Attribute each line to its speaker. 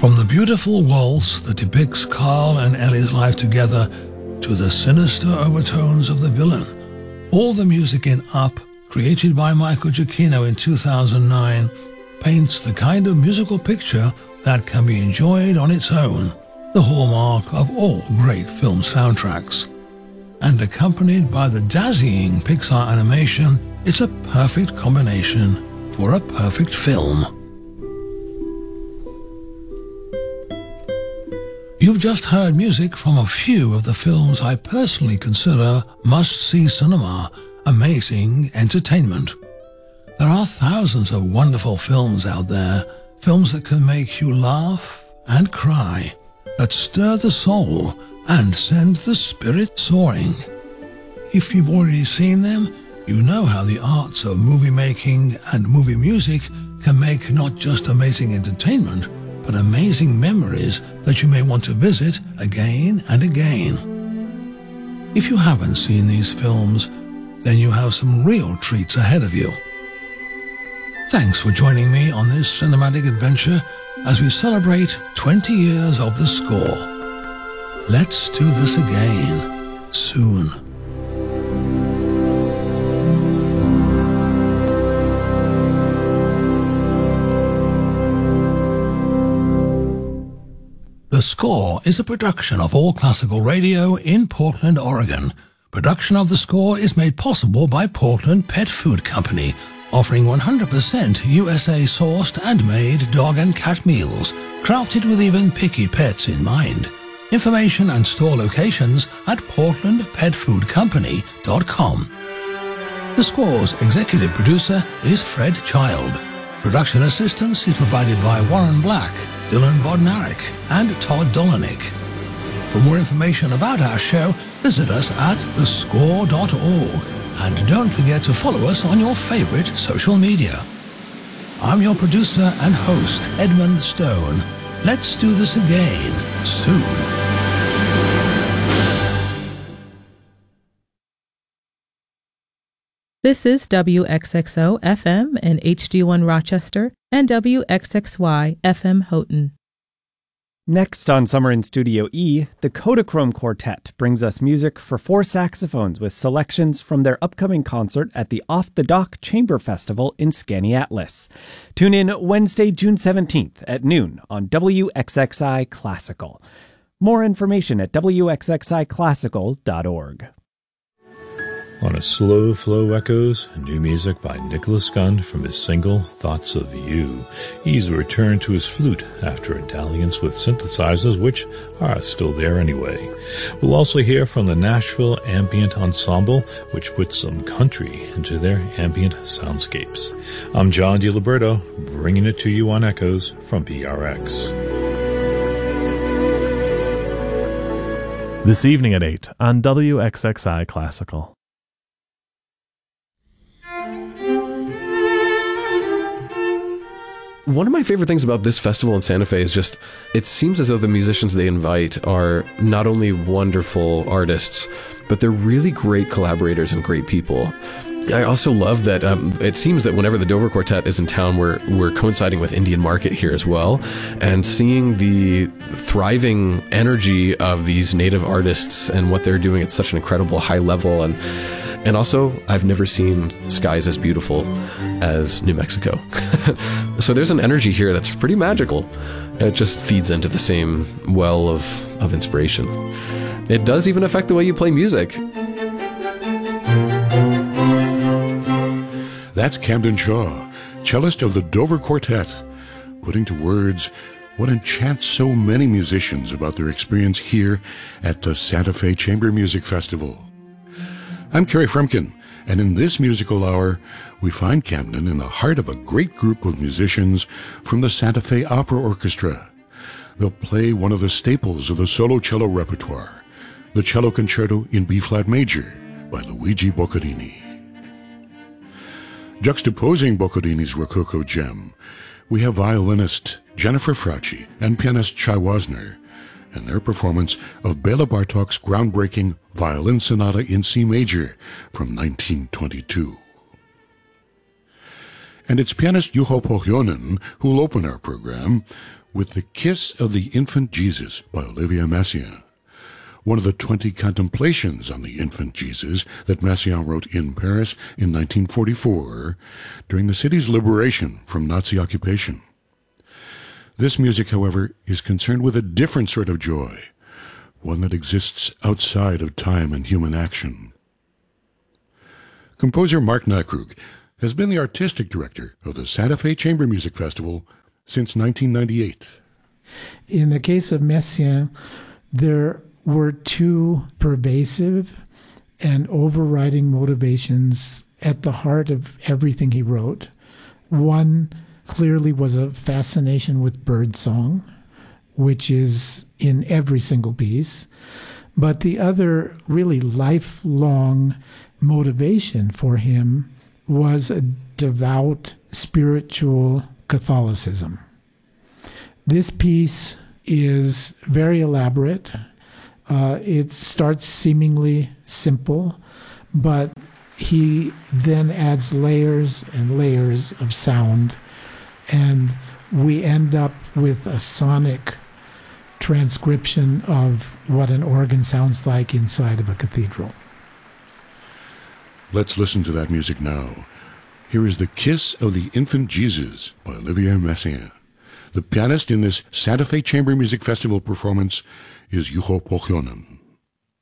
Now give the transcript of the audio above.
Speaker 1: From the beautiful waltz that depicts Carl and Ellie's life together to the sinister overtones of the villain, all the music in Up, created by Michael Giacchino in 2009, paints the kind of musical picture that can be enjoyed on its own, the hallmark of all great film soundtracks. And accompanied by the dazzling Pixar animation, it's a perfect combination for a perfect film. You've just heard music from a few of the films I personally consider must-see cinema, amazing entertainment. There are thousands of wonderful films out there, films that can make you laugh and cry, that stir the soul and send the spirit soaring. If you've already seen them, you know how the arts of movie making and movie music can make not just amazing entertainment, but amazing memories that you may want to visit again and again. If you haven't seen these films, then you have some real treats ahead of you. Thanks for joining me on this cinematic adventure as we celebrate 20 years of the score. Let's do this again soon. The Score is a production of All Classical Radio in Portland, Oregon. Production of The Score is made possible by Portland Pet Food Company, offering 100% USA-sourced and made dog and cat meals, crafted with even picky pets in mind. Information and store locations at portlandpetfoodcompany.com. The Score's executive producer is Fred Child. Production assistance is provided by Warren Black, Dylan Bodnarik, and Todd Dolanik. For more information about our show, visit us at thescore.org. And don't forget to follow us on your favorite social media. I'm your producer and host, Edmund Stone. Let's do this again soon.
Speaker 2: This is WXXO FM and HD1 Rochester and WXXY FM Houghton.
Speaker 3: Next on Summer in Studio E, the Kodachrome Quartet brings us music for 4 saxophones with selections from their upcoming concert at the Off the Dock Chamber Festival in Skaneateles. Tune in Wednesday, June 17th at noon on WXXI Classical. More information at wxxiclassical.org.
Speaker 4: On a slow flow echoes, new music by Nicholas Gunn from his single Thoughts of You. He's returned to his flute after a dalliance with synthesizers, which are still there anyway. We'll also hear from the Nashville Ambient Ensemble, which puts some country into their ambient soundscapes. I'm John DiLiberto, bringing it to you on Echoes from PRX.
Speaker 5: This evening at 8 on WXXI Classical.
Speaker 6: One of my favorite things about this festival in Santa Fe is just, it seems as though the musicians they invite are not only wonderful artists, but they're really great collaborators and great people. I also love that it seems that whenever the Dover Quartet is in town, we're coinciding with Indian Market here as well, and seeing the thriving energy of these native artists and what they're doing at such an incredible high level. And also, I've never seen skies as beautiful as New Mexico. So there's an energy here that's pretty magical. It just feeds into the same well of inspiration. It does even affect the way you play music.
Speaker 7: That's Camden Shaw, cellist of the Dover Quartet, putting to words what enchants so many musicians about their experience here at the Santa Fe Chamber Music Festival. I'm Kerry Fremkin, and in this musical hour, we find Camden in the heart of a great group of musicians from the Santa Fe Opera Orchestra. They'll play one of the staples of the solo cello repertoire, the Cello Concerto in B-flat major by Luigi Boccherini. Juxtaposing Boccherini's Rococo gem, we have violinist Jennifer Frauci and pianist Chai Wasner, and their performance of Bela Bartok's groundbreaking Violin Sonata in C major from 1922. And it's pianist Juho Pohjonen who will open our program with The Kiss of the Infant Jesus by Olivier Messiaen, one of the 20 contemplations on the infant Jesus that Messiaen wrote in Paris in 1944 during the city's liberation from Nazi occupation. This music, however, is concerned with a different sort of joy, one that exists outside of time and human action. Composer Mark Nykrug has been the artistic director of the Santa Fe Chamber Music Festival since 1998.
Speaker 8: In the case of Messiaen, there were two pervasive and overriding motivations at the heart of everything he wrote. One clearly was a fascination with birdsong, which is in every single piece. But the other really lifelong motivation for him was a devout spiritual Catholicism. This piece is very elaborate. It starts seemingly simple, but he then adds layers and layers of sound, and we end up with a sonic transcription of what an organ sounds like inside of a cathedral.
Speaker 7: Let's listen to that music now. Here is The Kiss of the Infant Jesus by Olivier Messiaen. The pianist in this Santa Fe Chamber Music Festival performance is Juho Pohjonen.